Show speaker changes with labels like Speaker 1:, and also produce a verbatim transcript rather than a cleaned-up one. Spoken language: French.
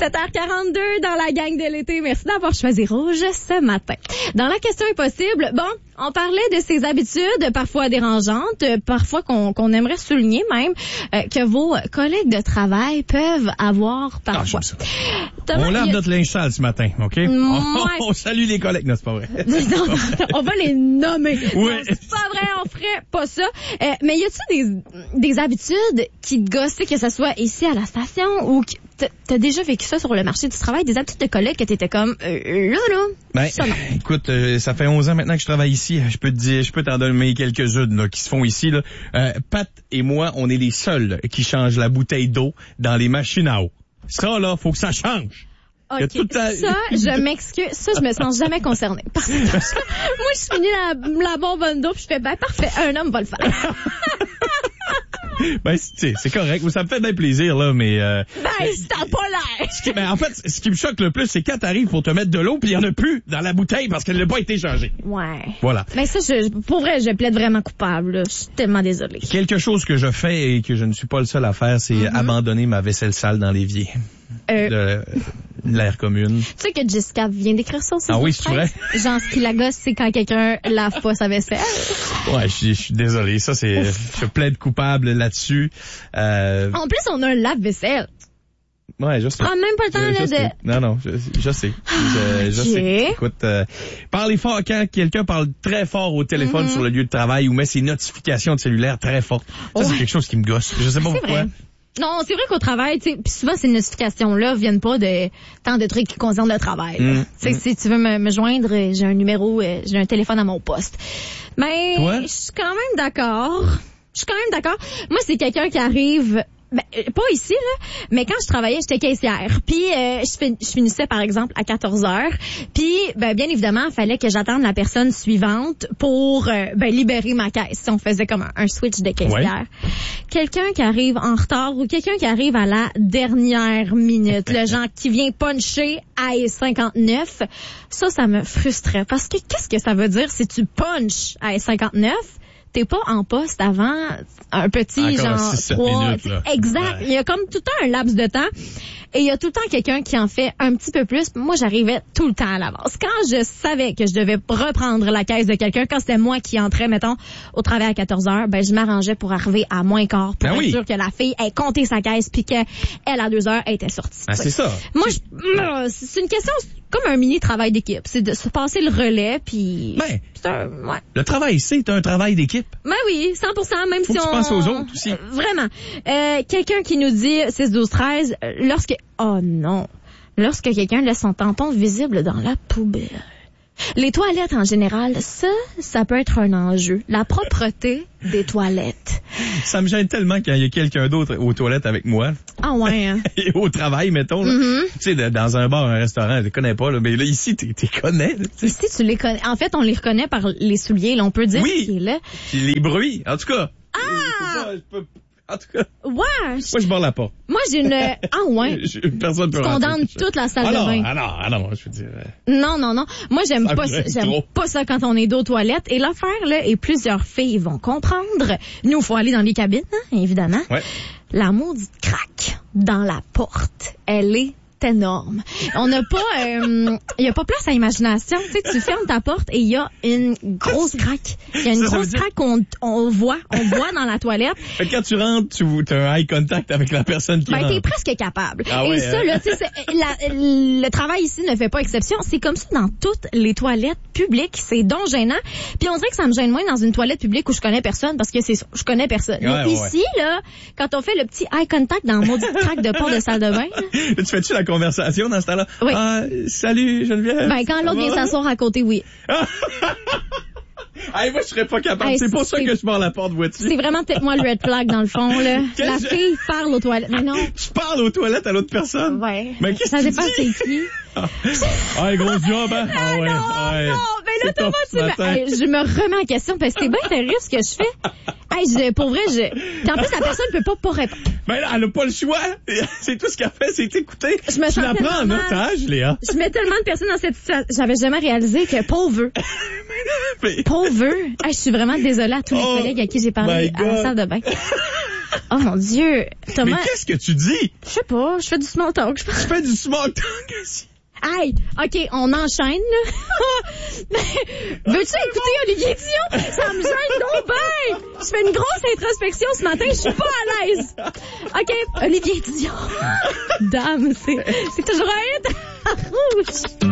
Speaker 1: sept heures quarante-deux dans la gang de l'été. Merci d'avoir choisi Rouge ce matin. Dans la question impossible, bon, on parlait de ces habitudes parfois dérangeantes, parfois qu'on, qu'on aimerait souligner même, euh, que vos collègues de travail peuvent avoir parfois.
Speaker 2: Ah, Thomas, on lave a... notre linge sale ce matin, OK? Ouais. On, on salue les collègues, non, c'est pas vrai.
Speaker 1: non, non, on va les nommer.
Speaker 2: Oui.
Speaker 1: Non, c'est pas vrai, on ferait pas ça. Euh, mais y a-tu des, des habitudes qui te gossent, que ce soit ici à la station ou que t'as déjà vécu ça sur le marché du travail, des habitudes de collègues que t'étais comme euh, là, là?
Speaker 2: Ben, ça, écoute, euh, ça fait onze ans maintenant que je travaille ici. Je peux te dire, je peux t'en donner quelques-unes là, qui se font ici. Là. Euh, Pat et moi, on est les seuls qui changent la bouteille d'eau dans les machines à eau. Ça, là, faut que ça change.
Speaker 1: OK, ta... ça, je m'excuse. Ça, je me sens jamais concernée. Parce que moi, je finis la, la bonbonne d'eau puis je fais, ben parfait, un homme va le faire.
Speaker 2: Ben, c'est, c'est correct. Ça me fait bien plaisir, là, mais... Euh,
Speaker 1: ben, t'as pas l'air!
Speaker 2: Ce qui, ben, en fait, ce qui me choque le plus, c'est quand t'arrives pour te mettre de l'eau, puis il y en a plus dans la bouteille parce qu'elle n'a pas été changée.
Speaker 1: Ouais.
Speaker 2: Voilà.
Speaker 1: Ben ça, je, pour vrai, je plaide vraiment coupable, là. Je suis tellement désolée.
Speaker 2: Quelque chose que je fais et que je ne suis pas le seul à faire, c'est mm-hmm. abandonner ma vaisselle sale dans l'évier. Euh... De l'air commune. Tu
Speaker 1: sais que Jessica vient d'écrire ça aussi.
Speaker 2: Ah oui, c'est vrai?
Speaker 1: Genre, ce qui la gosse, c'est quand quelqu'un lave pas sa vaisselle.
Speaker 2: Ouais, je suis désolé. Ça, c'est, je plaide coupable là-dessus. Euh...
Speaker 1: En plus, on a un lave-vaisselle.
Speaker 2: Ouais, je sais.
Speaker 1: Ah, même pas le temps,
Speaker 2: je,
Speaker 1: là,
Speaker 2: je
Speaker 1: de...
Speaker 2: sais. Non, non, je, je sais. Je, je
Speaker 1: okay.
Speaker 2: sais. Écoute, euh, parlez fort quand quelqu'un parle très fort au téléphone mm-hmm. sur le lieu de travail ou met ses notifications de cellulaire très fortes. Ça, ouais. c'est quelque chose qui me gosse. Je sais pas
Speaker 1: c'est
Speaker 2: pourquoi.
Speaker 1: Vrai. Non, c'est vrai qu'au travail, tu sais, puis souvent ces notifications-là viennent pas de tant de trucs qui concernent le travail. Mmh, tu sais, mmh. si tu veux me, me joindre, j'ai un numéro, j'ai un téléphone à mon poste. Mais je suis quand même d'accord. Je suis quand même d'accord. Moi, c'est quelqu'un qui arrive. Ben, pas ici, là, mais quand je travaillais, j'étais caissière. Puis, euh, je, fin, je finissais, par exemple, à quatorze heures. Puis, ben, bien évidemment, il fallait que j'attende la personne suivante pour euh, ben, libérer ma caisse. Si on faisait comme un, un switch de caissière. Ouais. Quelqu'un qui arrive en retard ou quelqu'un qui arrive à la dernière minute, le genre qui vient puncher à cinquante-neuf, ça, ça me frustrait. Parce que qu'est-ce que ça veut dire si tu punches à cinquante-neuf? T'es pas en poste avant un petit
Speaker 2: encore
Speaker 1: genre
Speaker 2: six,
Speaker 1: trois.
Speaker 2: minutes, là.
Speaker 1: Exact. Ouais. Il y a comme tout le temps un laps de temps. Et il y a tout le temps quelqu'un qui en fait un petit peu plus. Moi, j'arrivais tout le temps à l'avance. Quand je savais que je devais reprendre la caisse de quelqu'un, quand c'était moi qui entrais, mettons, au travail à quatorze heures, ben je m'arrangeais pour arriver à moins quart pour ben être oui. sûr que la fille ait compté sa caisse puis qu'elle, à deux heures, elle était sortie.
Speaker 2: Ben, c'est ça.
Speaker 1: Moi, je, c'est une question comme un mini travail d'équipe. C'est de se passer le relais puis...
Speaker 2: Ben,
Speaker 1: c'est un, ouais.
Speaker 2: Le travail, c'est un travail d'équipe.
Speaker 1: Ben oui, cent pour cent, même
Speaker 2: Faut
Speaker 1: si
Speaker 2: que
Speaker 1: on...
Speaker 2: tu penses aux autres aussi.
Speaker 1: Euh, vraiment. Euh, quelqu'un qui nous dit six douze treize, lorsque... Oh non. Lorsque quelqu'un laisse son tampon visible dans la poubelle. Les toilettes en général, ça, ça peut être un enjeu. La propreté des toilettes.
Speaker 2: Ça me gêne tellement qu'il y a quelqu'un d'autre aux toilettes avec moi.
Speaker 1: Ah ouais, hein?
Speaker 2: Et au travail, mettons. Là.
Speaker 1: Mm-hmm.
Speaker 2: Tu sais, dans un bar, un restaurant, je les connais pas, là, mais là, ici, tu les connais. Là,
Speaker 1: ici, tu les connais. En fait, on les reconnaît par les souliers. Là, on peut dire
Speaker 2: oui.
Speaker 1: qui est là.
Speaker 2: Puis les bruits, en tout cas.
Speaker 1: Ah!
Speaker 2: Je peux pas, je peux... En tout cas.
Speaker 1: Ouais.
Speaker 2: Moi, je barre la porte.
Speaker 1: Moi, j'ai une... Ah ouais.
Speaker 2: je, personne peut
Speaker 1: tu condamnes toute la salle
Speaker 2: ah
Speaker 1: de
Speaker 2: non,
Speaker 1: bain.
Speaker 2: Ah non, ah non, je veux dire...
Speaker 1: Non, non, non. Moi, j'aime
Speaker 2: ça
Speaker 1: pas ça. J'aime trop. pas ça quand on est dos aux toilettes. Et l'affaire, là, et plusieurs filles vont comprendre. Nous, il faut aller dans les cabines, hein, évidemment.
Speaker 2: Ouais.
Speaker 1: La maudite craque dans la porte, elle est énorme. On n'a pas, il euh, y a pas place à imagination. Tu sais, tu fermes ta porte et il y a une grosse craque. Il y a une ça, grosse ça craque qu'on on voit, on voit dans la toilette.
Speaker 2: Fait que quand tu rentres, tu as un eye contact avec la personne qui
Speaker 1: ben,
Speaker 2: rentre.
Speaker 1: T'es presque capable.
Speaker 2: Ah
Speaker 1: et
Speaker 2: ouais,
Speaker 1: ça,
Speaker 2: hein?
Speaker 1: là, tu sais, la, le travail ici ne fait pas exception. C'est comme ça dans toutes les toilettes publiques. C'est donc gênant. Puis on dirait que ça me gêne moins dans une toilette publique où je connais personne parce que c'est ça, je connais personne.
Speaker 2: Ouais,
Speaker 1: Mais
Speaker 2: ouais,
Speaker 1: ici,
Speaker 2: ouais.
Speaker 1: là, quand on fait le petit eye contact dans le maudit craque de porte de salle de bain. Là,
Speaker 2: tu fais-tu la conversation dans ce temps-là?
Speaker 1: Oui.
Speaker 2: Ah, salut Geneviève.
Speaker 1: Ben, quand l'autre vient s'asseoir à côté, oui.
Speaker 2: Hey, moi, je serais pas capable. Hey, c'est pour c'est... ça que je barre la porte, vois-tu.
Speaker 1: C'est vraiment peut-être moi le red flag, dans le fond, là. Qu'est-ce la je... fille parle aux toilettes. Mais non.
Speaker 2: Tu parles aux toilettes à l'autre personne?
Speaker 1: Ouais.
Speaker 2: Mais qu'est-ce
Speaker 1: ça
Speaker 2: que tu
Speaker 1: dépend
Speaker 2: dis?
Speaker 1: c'est qui.
Speaker 2: Ah, hey, gros job, hein?
Speaker 1: Ah,
Speaker 2: ah ouais.
Speaker 1: Non,
Speaker 2: ouais.
Speaker 1: non. Mais Mais là, Thomas, tu me... hey, je me remets en question parce que c'est bien sérieux ce que je fais. Hey, je, pour vrai, je... Puis en plus, la personne ne peut pas pas répondre.
Speaker 2: Ben là, elle n'a pas le choix. C'est tout ce qu'elle fait, c'est écouter.
Speaker 1: Je me
Speaker 2: tu
Speaker 1: sens
Speaker 2: la prends en otage, Léa.
Speaker 1: Je mets tellement de personnes dans cette situation. J'avais jamais réalisé que pauvre. Mais... Pauvre. Hey, je suis vraiment désolée à tous les oh, collègues à qui j'ai parlé à la salle de bain. Oh mon Dieu, Thomas.
Speaker 2: Mais qu'est-ce que tu dis?
Speaker 1: Je sais pas, je fais du small talk, je pense.
Speaker 2: Tu fais du small talk aussi?
Speaker 1: Hey, OK, on enchaîne, là. Veux-tu écouter Olivier Dion? Ça me gêne donc ben! Je fais une grosse introspection ce matin, je suis pas à l'aise. OK, Olivier Dion. Dame, c'est, c'est toujours un hit rouge.